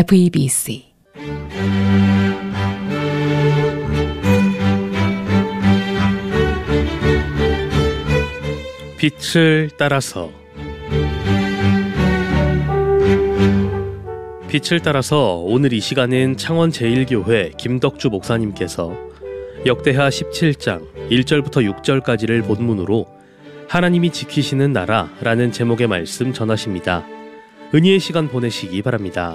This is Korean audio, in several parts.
FEBC 빛을 따라서 오늘 이 시간은 창원 제1교회 김덕주 목사님께서 역대하 17장 1절부터 6절까지를 본문으로 하나님이 지키시는 나라라는 제목의 말씀 전하십니다. 은혜의 시간 보내시기 바랍니다.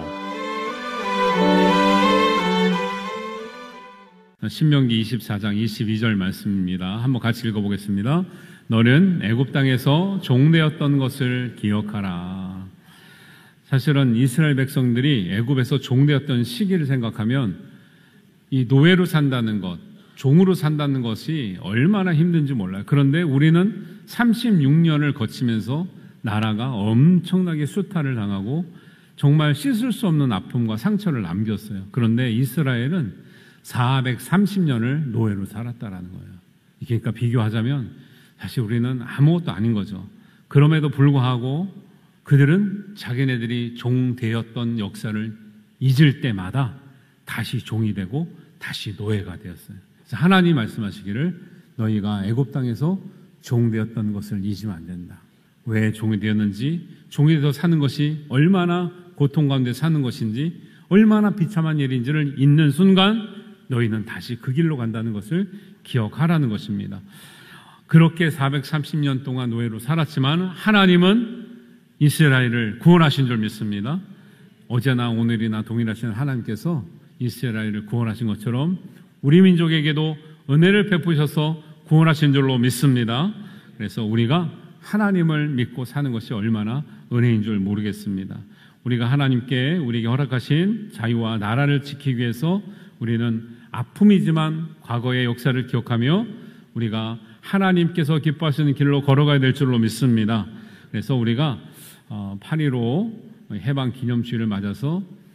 신명기 24장 22절 말씀입니다. 한번 같이 읽어보겠습니다. 너는 애굽 땅에서 종되었던 것을 기억하라. 사실은 이스라엘 백성들이 애굽에서 종되었던 시기를 생각하면 이 노예로 산다는 것, 종으로 산다는 것이 얼마나 힘든지 몰라요. 그런데 우리는 36년을 거치면서 나라가 엄청나게 수탈을 당하고 정말 씻을 수 없는 아픔과 상처를 남겼어요. 그런데 이스라엘은 430년을 노예로 살았다라는 거예요. 그러니까 비교하자면 사실 우리는 아무것도 아닌 거죠. 그럼에도 불구하고 그들은 자기네들이 종되었던 역사를 잊을 때마다 다시 종이 되고 다시 노예가 되었어요. 그래서 하나님 말씀하시기를 너희가 애굽 땅에서 종되었던 것을 잊으면 안 된다. 왜 종이 되었는지, 종이 되어서 사는 것이 얼마나 고통 가운데 사는 것인지, 얼마나 비참한 일인지를 잊는 순간 너희는 다시 그 길로 간다는 것을 기억하라는 것입니다. 그렇게 430년 동안 노예로 살았지만 하나님은 이스라엘을 구원하신 줄 믿습니다. 어제나 오늘이나 동일하신 하나님께서 이스라엘을 구원하신 것처럼 우리 민족에게도 은혜를 베푸셔서 구원하신 줄로 믿습니다. 그래서 우리가 하나님을 믿고 사는 것이 얼마나 은혜인 줄 모르겠습니다. 우리가 하나님께 우리에게 허락하신 자유와 나라를 지키기 위해서 우리는 아픔이지만 과거의 역사를 기억하며 우리가 하나님께서 기뻐하시는 길로 걸어가야 될 줄로 믿습니다. 그래서 우리가 8.15 해방 기념주의를 맞아서